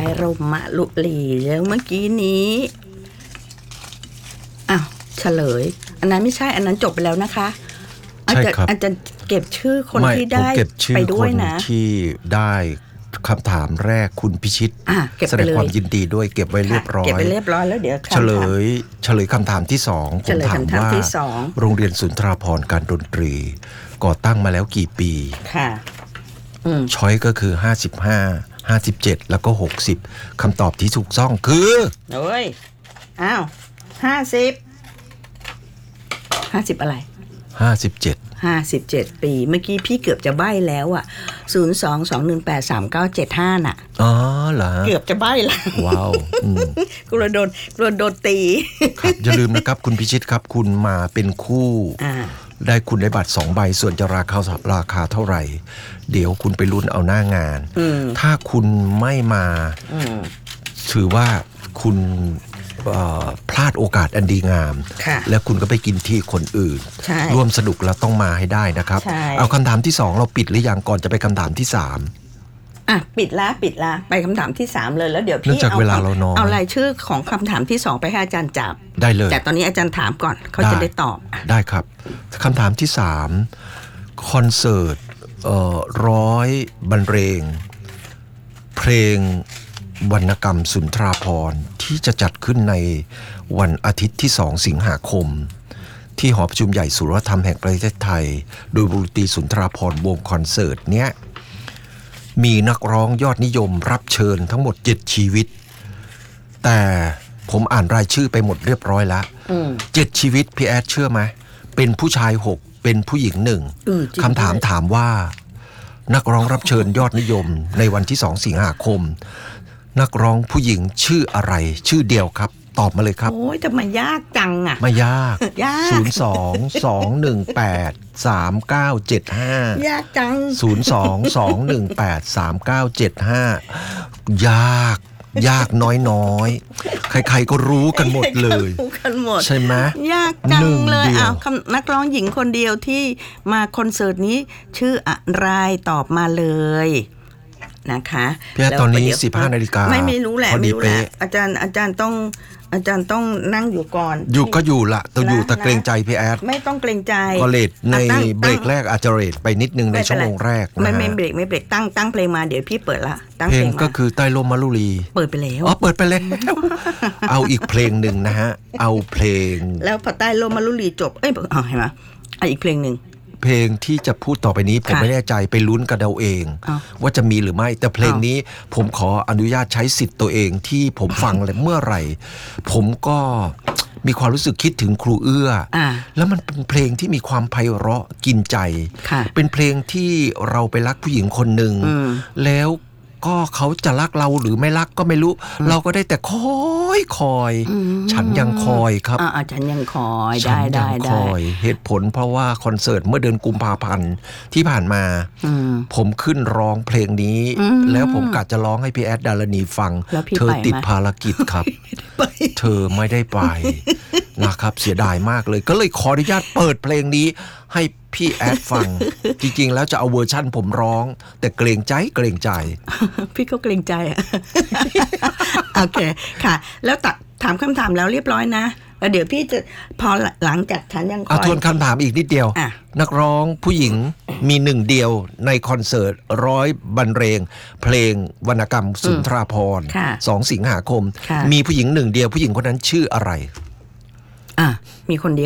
ร่มมะลุลีแล้วเมื่อกี้นี้อ้าวเฉลยอันนั้นไม่ใช่อันนั้นจบไปแล้วนะคะใช่ครับอาจารย์เก็บชื่อคนที่ได้ไปด้วยนะที่ได้คำถามแรกคุณพิชิตแสดงความยินดีด้วยเก็บไว้เรียบร้อยเก็บไว้เรียบร้อยแล้วเดี๋ยวเฉลยคำถามที่สองผมถามว่าโรงเรียนสุนทราภรณ์การดนตรีก่อตั้งมาแล้วกี่ปีค่ะช้อยก็คือ55 57แล้วก็60คำตอบที่ถูกต้องคือโอ้ยอ้าว50อะไร57ปีเมื่อกี้พี่เกือบจะใบ้แล้วอ่ะ02-218-3975น่ะอ๋อเหรอเกือบจะใบ้แล้วว้าวกลัวโดนตีครับอย่าลืมนะครับคุณพิชิตครับคุณมาเป็นคู่ได้คุณได้บัตร2ใบส่วนจะราคาเท่าไหร่เดี๋ยวคุณไปลุ้นเอาหน้างานถ้าคุณไม่มาถือว่าคุณพลาดโอกาสอันดีงามและคุณก็ไปกินที่คนอื่นร่วมสนุกแล้วต้องมาให้ได้นะครับเอาคำถามที่2เราปิดหรือยังก่อนจะไปคำถามที่3 ปิดละไปคำถามที่3เลยแล้วเดี๋ยวพี่เอารายชื่อของคำถามที่2ไปให้อาจารย์จับได้เลยแต่ตอนนี้อาจารย์ถามก่อนเขาจะได้ตอบได้ครับคำถามที่3คอนเสิร์ต100บรรเลงเพลงวรรณกรรมสุนทราภรณ์ที่จะจัดขึ้นในวันอาทิตย์ที่2สิงหาคมที่หอประชุมใหญ่ศูนย์วัฒนธรรมแห่งประเทศไทยโดยวงดนตรีสุนทราภรณ์วงคอนเสิร์ตเนี้ยมีนักร้องยอดนิยมรับเชิญทั้งหมด7ชีวิตแต่ผมอ่านรายชื่อไปหมดเรียบร้อยแล้ว7ชีวิตพี่แอดเชื่อไหมเป็นผู้ชาย6เป็นผู้หญิง1คำถามว่านักร้องรับเชิญยอดนิยมในวันที่2สิงหาคมนักร้องผู้หญิงชื่ออะไรชื่อเดียวครับตอบมาเลยครับโอ้ยแต่มันยากจังอ่ะไม่ยาก02-218-3975 ยากจัง 02-218-3975ยากน้อยใครๆก็รู้กันหมดเลยใช่ไหมยากจังเลยนักร้องหญิงคนเดียวที่มาคอนเสิร์ตนี้ชื่ออะไรตอบมาเลยนะคะพี่ตอนนี้ 15 นาฬิกาไม่รู้แหละอาจารย์ต้องนั่งอยู่ก่อนอยู่ละต้องอยู่แต่เกรงใจพี่แอดไม่ต้องเกรงใจก็เลทในเบรกแรกอาจจะเลทไปนิดนึงในชั่วโมงแรกไม่เบรกตั้งเพลงมาเดี๋ยวพี่เปิดละตั้งเพลงก็คือใต้ร่มมะลุลีเปิดไปแล้วเปิดไปแล้วเอาอีกเพลงหนึ่งนะฮะเอาเพลงแล้วพอใต้ร่มมะลุลีจบเห็นไหมอีกเพลงหนึ่งเพลงที่จะพูดต่อไปนี้ผมไม่แน่ใจไปลุ้นกันเอาเองว่าจะมีหรือไม่แต่เพลงนี้ผมขออนุญาตใช้สิทธิ์ตัวเองที่ผมฟังเลยเมื่อไหร่ผมก็มีความรู้สึกคิดถึงครูเอื้อแล้วมันเป็นเพลงที่มีความไพเราะกินใจเป็นเพลงที่เราไปรักผู้หญิงคนหนึ่งแล้วก็เขาจะรักเราหรือไม่รักก็ไม่รู้เราก็ได้แต่คอยฉันยังคอยครับฉันยังคอยได้เหตุผลเพราะว่าคอนเสิร์ตเมื่อเดือนกุมภาพันธ์ที่ผ่านมาผมขึ้นร้องเพลงนี้แล้วผมกะจะร้องให้พี่แอดดารณีฟังเธอติดภารกิจครับเธอไม่ได้ไปนะครับเสียดายมากเลยก็เลยขออนุญาตเปิดเพลงนี้ให้พี่แอดฟังจริงๆแล้วจะเอาเวอร์ชั่นผมร้องแต่เกรงใจพี่ก็เกรงใจโอเคค่ะแล้วถามคำถามแล้วเรียบร้อยนะแล้วเดี๋ยวพี่จะพอหลังจากฉันยังคอยทวนคำถามอีกนิดเดียวนักร้องผู้หญิงมี1เดียวในคอนเสิร์ต100บรรเลงเพลงวรรณกรรมสุนทราภรณ์2สิงหาคมมีผู้หญิง1เดียวผู้หญิงคนนั้นชื่ออะไรมีคนเดียว